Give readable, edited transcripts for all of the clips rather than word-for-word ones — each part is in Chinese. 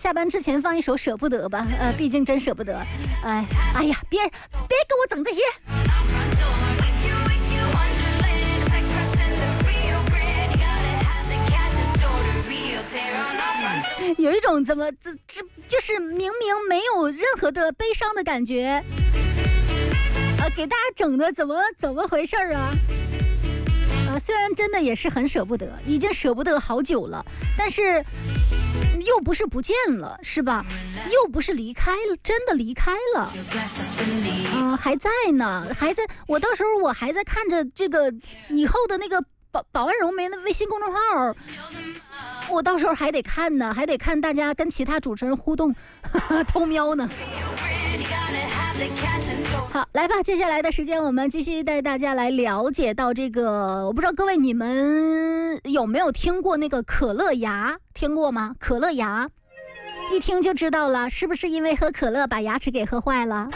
下班之前放一首舍不得吧，毕竟真舍不得。哎呀，别给我整这些。有一种就是明明没有任何的悲伤的感觉，给大家整的怎么回事啊？虽然真的也是很舍不得，已经舍不得好久了，但是又不是不见了，是吧？又不是离开了，真的离开了，还在呢，还在。我到时候我还在看着这个以后的那个保安柔梅的微信公众号，我到时候还得看呢，还得看大家跟其他主持人互动，偷瞄呢。好，来吧，接下来的时间我们继续带大家来了解到这个，我不知道各位你们有没有听过那个可乐牙，听过吗？可乐牙一听就知道了，是不是因为喝可乐把牙齿给喝坏了？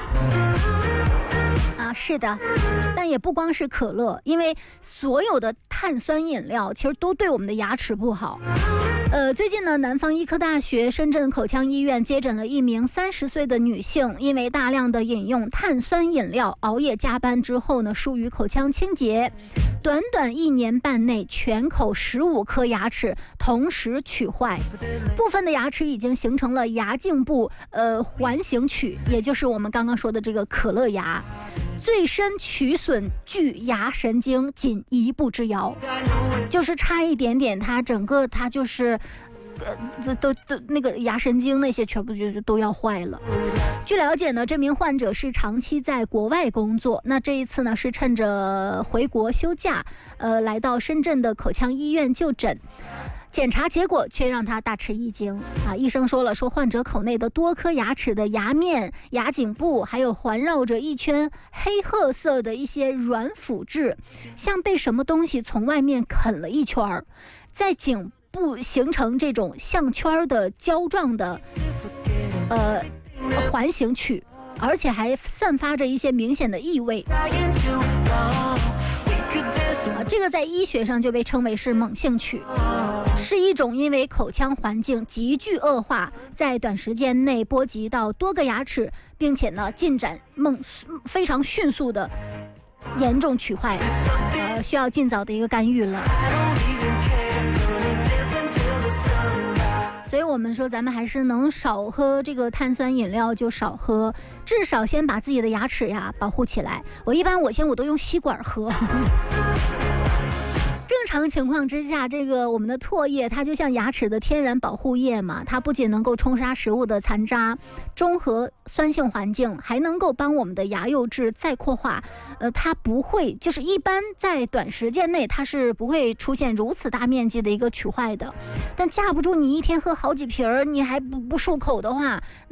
是的，但也不光是可乐，因为所有的碳酸饮料其实都对我们的牙齿不好。最近呢，南方医科大学深圳口腔医院接诊了一名30岁的女性，因为大量的饮用碳酸饮料，熬夜加班之后呢，疏于口腔清洁，短短1年半内，全口15颗牙齿同时取坏，部分的牙齿已经形成了牙颈部环形龋，也就是我们刚刚说的这个可乐牙。最深取损距牙神经仅1步之遥，就是差一点点，它就是都那个牙神经那些全部就都要坏了。据了解呢，这名患者是长期在国外工作，那这一次呢是趁着回国休假，来到深圳的口腔医院就诊。检查结果却让他大吃一惊医生说患者口内的多颗牙齿的牙面、牙颈部，还有环绕着一圈黑褐色的一些软腐质，像被什么东西从外面啃了一圈，在颈部形成这种项圈的胶状的环形龋，而且还散发着一些明显的异味。这个在医学上就被称为是猛性龋，是一种因为口腔环境急剧恶化，在短时间内波及到多个牙齿，并且呢进展非常迅速的严重龋坏，需要尽早的一个干预了。所以我们说咱们还是能少喝这个碳酸饮料就少喝，至少先把自己的牙齿保护起来。我都用吸管喝。正常情况之下，这个我们的唾液它就像牙齿的天然保护液嘛，它不仅能够冲杀食物的残渣，中和酸性环境，还能够帮我们的牙釉质再扩化。它不会，就是一般在短时间内它是不会出现如此大面积的一个龋坏的。但架不住你一天喝好几瓶，你还不漱口的话，